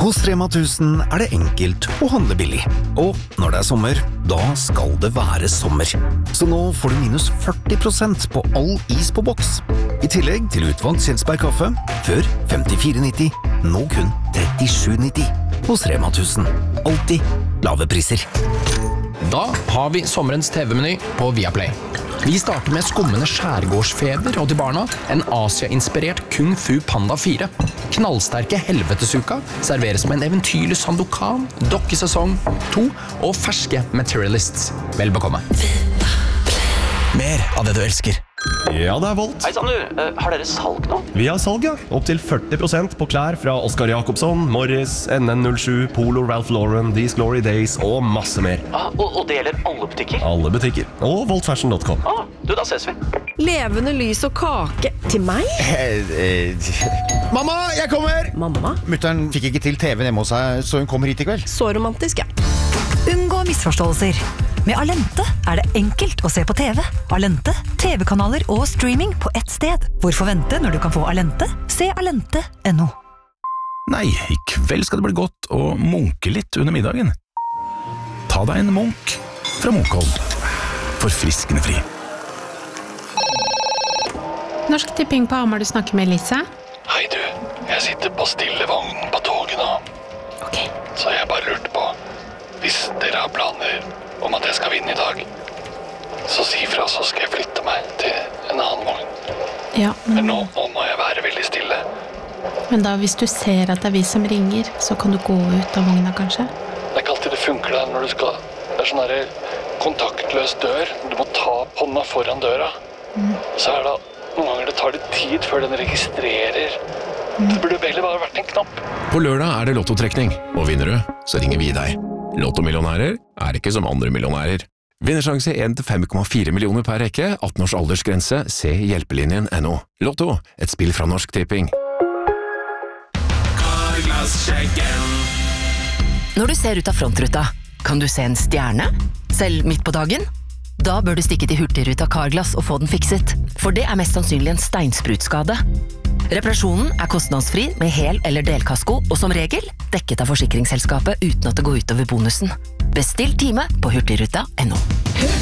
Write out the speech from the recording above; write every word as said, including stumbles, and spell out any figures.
Hos Rema tusen er det enkelt å handle billig. Og når det er sommer, da skal det være sommer. Så nå får du minus førti prosent på all is på boks. I tillegg til utvalgt Kjelsberg kaffe, før femtifire nitti, nå kun trettisju nitti. Hos Rema tusen. Alltid lave priser. Da har vi sommerens T V-meny på Viaplay. Vi starter med skummende skjærgårdsfeber og til barna en Asia-inspirert Kung Fu Panda fire. Knallsterke helvetesuka serveres med en eventyrlig Sandokan, dokkesesong to og ferske Materialists. Vel bekomme. Mer av det du elsker. Ja, det er Volt. Hei, sann du. Uh, har dere salg nå? Vi har salg, ja. Opp til førti prosent på klær fra Oscar Jacobsson, Morris, N N null sju, Polo, Ralph Lauren, These Glory Days og masse mer. Ah, og, og det gjelder alle butikker? Alle butikker. Og volt fashion punktum com. Ah, du, da ses vi. Levende lys og kake til meg? Mamma, jeg kommer! Mamma? Mutteren fikk ikke til T V hjemme hos seg, så hun kommer hit i kveld. Så romantisk, ja. Unngå misforståelser. Med Alente er det enkelt å se på T V. Alente, T V-kanaler og streaming på ett sted. Hvorfor vente når du kan få Alente? Se alente punktum no. Nei, i kveld skal det bli godt å munke litt under middagen. Ta deg en munk fra Munkholm. Forfriskende fri. Norsk Tipping på Hamar, du snakker med Elise. Hei du, jeg sitter på stillevognen på toget nå. Ok. Så jeg bare lurte på, hvis dere har planer om at jeg skal vinne i dag, så si fra, så skal jeg flytte meg til en annen vogn. Ja, men... Men nå, nå må jeg være veldig stille. Men da, hvis du ser at det er vi som ringer, så kan du gå ut av vogna, kanskje? Det er ikke alltid det funker der når du skal... Det er sånn her kontaktløs dør. Du må ta hånda foran døra. Mm. Så er det noen ganger det tar litt tid før den registrerer. Mm. Det burde veldig bare vært en knapp. På lørdag er det lottotrekning, og vinner du, så ringer vi deg. Lottomillionærer er ikke som andre millionærer. Vinnersjanse en til fem komma fire millioner per rekke, atten års aldersgrense, se hjelpelinjen punktum no. Lotto, et spill fra Norsk Tipping. Når du ser ut av frontruta, kan du se en stjerne? Selv midt på dagen? Da bør du stikke til Hurtigruta Carglass og få den fikset, for det er mest sannsynlig en steinsprutskade. Reparasjonen er kostnadsfri med hel- eller delkasko, og som regel dekket av forsikringsselskapet uten at det går ut over bonusen. Bestill time på hurtigruta punktum no.